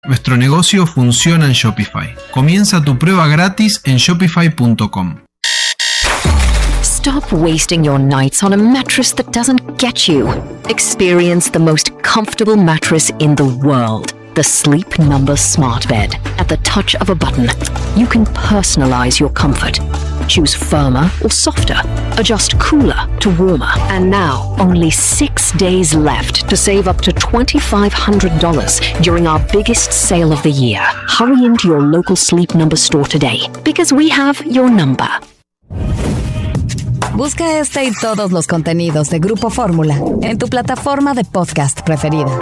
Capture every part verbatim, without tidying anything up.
Nuestro negocio funciona en Shopify. Comienza tu prueba gratis en shopify punto com. Stop wasting your nights on a mattress that doesn't get you. Experience the most comfortable mattress in the world. The Sleep Number Smart Bed. At the touch of a button, you can personalize your comfort. Choose firmer or softer. Adjust cooler to warmer. And now, only six days left to save up to twenty-five hundred dollars during our biggest sale of the year. Hurry into your local Sleep Number store today, because we have your number. Busca este y todos los contenidos de Grupo Fórmula en tu plataforma de podcast preferida.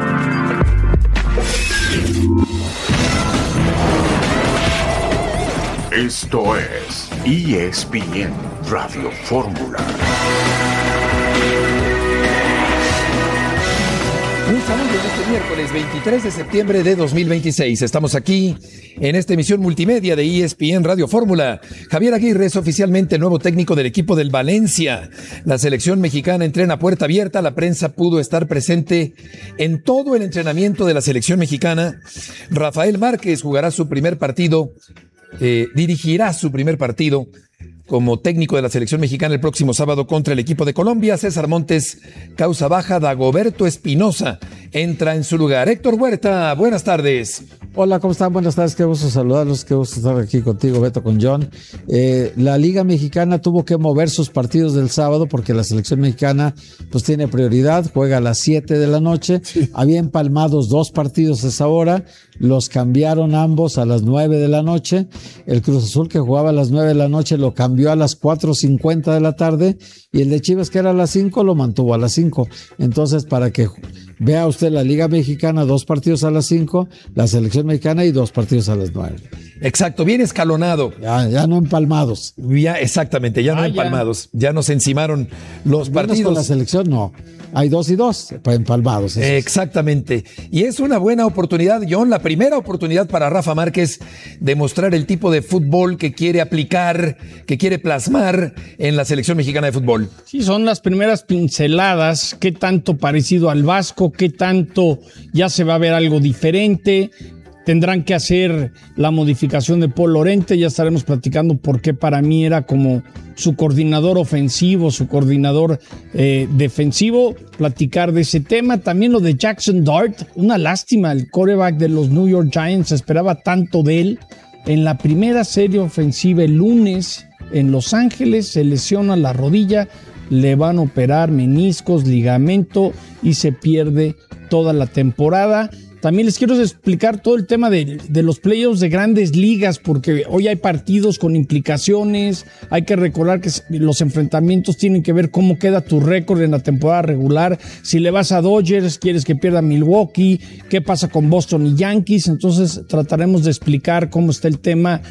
Esto es E S P N Radio Fórmula. Un saludo en este miércoles veintitrés de septiembre de dos mil veintiséis. Estamos aquí en esta emisión multimedia de E S P N Radio Fórmula. Javier Aguirre es oficialmente el nuevo técnico del equipo del Valencia. La selección mexicana entrena a puerta abierta. La prensa pudo estar presente en todo el entrenamiento de la selección mexicana. Rafael Márquez jugará su primer partido, eh, dirigirá su primer partido como técnico de la selección mexicana el próximo sábado contra el equipo de Colombia. César Montes, causa baja. Dagoberto Espinosa entra en su lugar. Héctor Huerta, buenas tardes. Hola, ¿cómo están? Buenas tardes, qué gusto saludarlos, qué gusto estar aquí contigo, Beto, con John. Eh, la Liga Mexicana tuvo que mover sus partidos del sábado porque la selección mexicana pues tiene prioridad, juega a las siete de la noche. Sí. Había empalmados dos partidos a esa hora, los cambiaron ambos a las nueve de la noche. El Cruz Azul, que jugaba a las nueve de la noche, lo cambió a las cuatro cincuenta de la tarde, y el de Chivas, que era a las cinco, lo mantuvo a las cinco. Entonces, para que vea usted la Liga Mexicana, dos partidos a las cinco, la selección mexicana y dos partidos a las nueve. Exacto, bien escalonado. Ya, ya no empalmados. Ya, exactamente, ya no ah, empalmados. Ya. ya nos encimaron los Menos partidos. Con la selección no. Hay dos y dos empalmados. Eh, exactamente. Y es una buena oportunidad, John, la primera oportunidad para Rafa Márquez de mostrar el tipo de fútbol que quiere aplicar, que quiere plasmar en la selección mexicana de fútbol. Sí, son las primeras pinceladas. Qué tanto parecido al Vasco, qué tanto ya se va a ver algo diferente. Tendrán que hacer la modificación de Paul Lorente, ya estaremos platicando por qué para mí era como su coordinador ofensivo, su coordinador eh, defensivo, platicar de ese tema. También lo de Jackson Dart, una lástima, el quarterback de los New York Giants, se esperaba tanto de él. En la primera serie ofensiva el lunes en Los Ángeles se lesiona la rodilla, le van a operar meniscos, ligamento y se pierde toda la temporada. También les quiero explicar todo el tema de, de los playoffs de grandes ligas, porque hoy hay partidos con implicaciones. Hay que recordar que los enfrentamientos tienen que ver cómo queda tu récord en la temporada regular. Si le vas a Dodgers, quieres que pierda Milwaukee, qué pasa con Boston y Yankees. Entonces trataremos de explicar cómo está el tema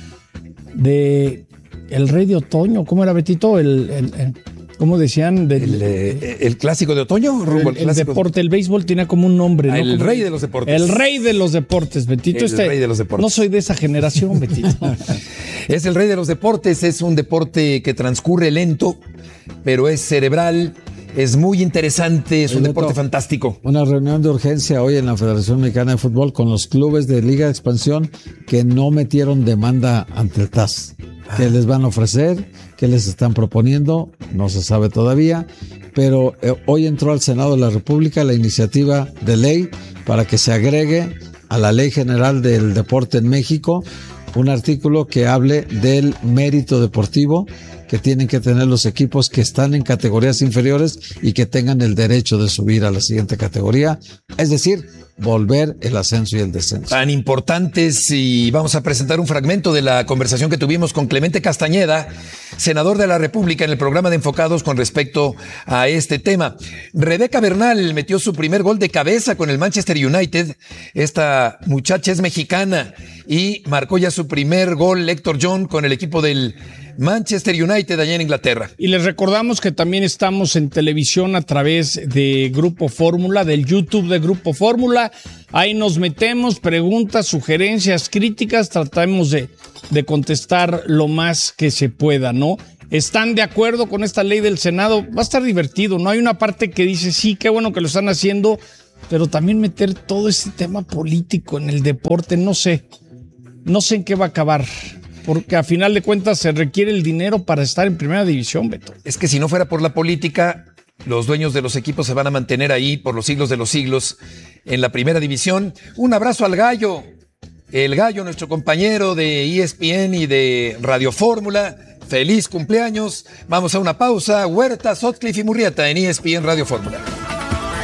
de el Rey de Otoño. ¿Cómo era, Betito? El... el, el ¿Cómo decían? Del, el, eh, ¿El clásico de otoño? El, el, el deporte, el béisbol tenía como un nombre. Ah, ¿no? el como, rey de los deportes. El rey de los deportes, Betito. El este, rey de los deportes. No soy de esa generación, Betito. Es el rey de los deportes, es un deporte que transcurre lento, pero es cerebral, es muy interesante, es un Beto, deporte fantástico. Una reunión de urgencia hoy en la Federación Mexicana de Fútbol con los clubes de Liga de Expansión que no metieron demanda ante el T A S. Ah. ¿Qué les van a ofrecer? ¿Qué les están proponiendo? No se sabe todavía, pero eh, hoy entró al Senado de la República la iniciativa de ley para que se agregue a la Ley General del Deporte en México un artículo que hable del mérito deportivo que tienen que tener los equipos que están en categorías inferiores y que tengan el derecho de subir a la siguiente categoría, es decir, volver el ascenso y el descenso. Tan importantes, y vamos a presentar un fragmento de la conversación que tuvimos con Clemente Castañeda, senador de la República, en el programa de Enfocados con respecto a este tema. Rebeca Bernal metió su primer gol de cabeza con el Manchester United. Esta muchacha es mexicana y marcó ya su primer gol, Héctor John, con el equipo del Manchester United allá en Inglaterra. Y les recordamos que también estamos en televisión a través de Grupo Fórmula, del YouTube de Grupo Fórmula. Ahí nos metemos, preguntas, sugerencias, críticas, tratamos de, de contestar lo más que se pueda, ¿no? ¿Están de acuerdo con esta ley del Senado? Va a estar divertido, ¿no? Hay una parte que dice, sí, qué bueno que lo están haciendo, pero también meter todo ese tema político en el deporte, no sé, no sé en qué va a acabar, porque a final de cuentas se requiere el dinero para estar en primera división, Beto. Es que si no fuera por la política, los dueños de los equipos se van a mantener ahí por los siglos de los siglos en la primera división. Un abrazo al Gallo, el Gallo, nuestro compañero de E S P N y de Radio Fórmula. Feliz cumpleaños. Vamos a una pausa. Huerta, Sutcliffe y Murrieta en E S P N Radio Fórmula.